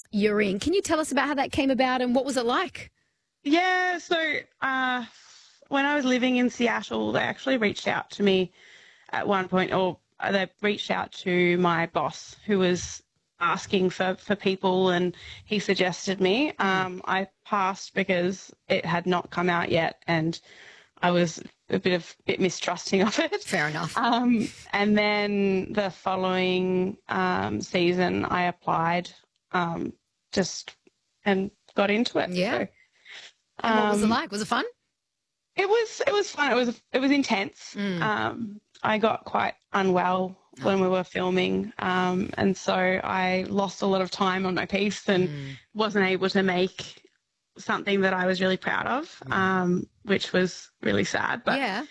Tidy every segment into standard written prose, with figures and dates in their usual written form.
you're in. Can you tell us about how that came about and what was it like? Yeah, so when I was living in Seattle, they actually reached out to me at one point, or they reached out to my boss who was asking for people, and he suggested me. I passed because it had not come out yet, and I was a bit mistrusting of it. Fair enough. And then the following season, I applied just and got into it. Yeah. So, And what was it like? Was it fun? it was fun. It was intense. I got quite unwell when we were filming, and so I lost a lot of time on my piece and wasn't able to make something that I was really proud of, which was really sad. But Yeah.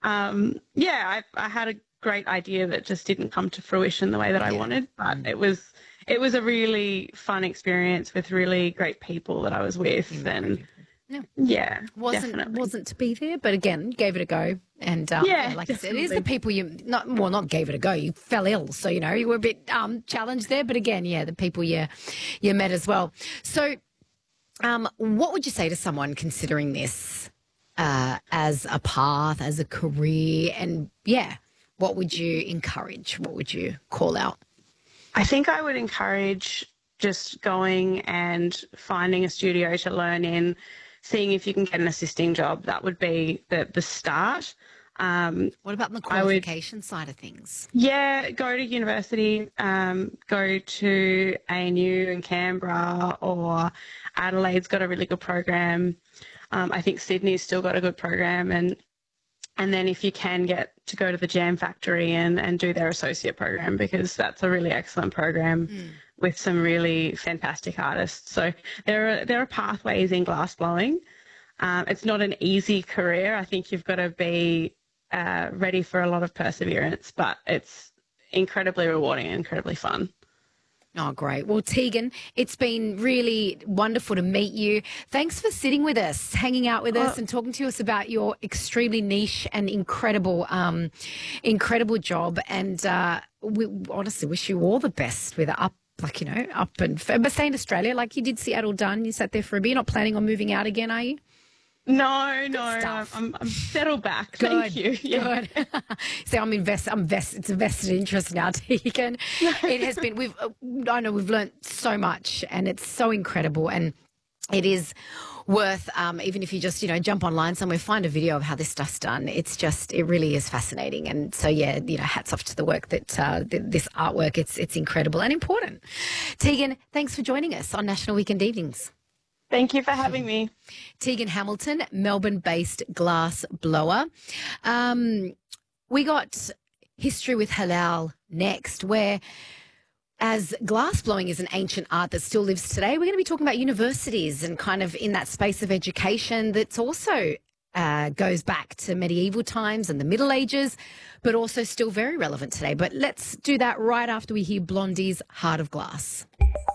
I had a great idea that just didn't come to fruition the way that I wanted. But it was a really fun experience with really great people that I was with, and definitely. Wasn't to be there, but again, gave it a go. And like I said, it is the people you not gave it a go. You fell ill, so you were a bit challenged there. But again, the people you met as well. So, what would you say to someone considering this as a path, as a career, and what would you encourage? What would you call out? I think I would encourage just going and finding a studio to learn in, seeing if you can get an assisting job. That would be the start. What about the qualification side of things? Yeah, go to university, go to ANU in Canberra, or Adelaide's got a really good program. I think Sydney's still got a good program, and then if you can get to go to the Jam Factory and do their associate program, because that's a really excellent program with some really fantastic artists. So there are pathways in glassblowing. It's not an easy career. I think you've got to be ready for a lot of perseverance, but it's incredibly rewarding and incredibly fun. Oh, great. Well, Tegan, it's been really wonderful to meet you. Thanks for sitting with us, hanging out with us and talking to us about your extremely niche and incredible job. And we honestly wish you all the best with up and but stay in Australia. Like you did Seattle done. You sat there for a bit. You're not planning on moving out again, are you? No, I'm settled back. Good, Thank you. Yeah. Good. So it's a vested interest now, Tegan. It has been. I know we've learnt so much, and it's so incredible, and it is worth even if you just jump online somewhere, find a video of how this stuff's done. It really is fascinating, and so hats off to the work that this artwork. It's incredible and important. Tegan, thanks for joining us on National Weekend Evenings. Thank you for having me. Tegan Hamilton, Melbourne-based glass blower. We got History with Halal next, where as glass blowing is an ancient art that still lives today, we're going to be talking about universities and kind of in that space of education that's also goes back to medieval times and the Middle Ages, but also still very relevant today. But let's do that right after we hear Blondie's Heart of Glass.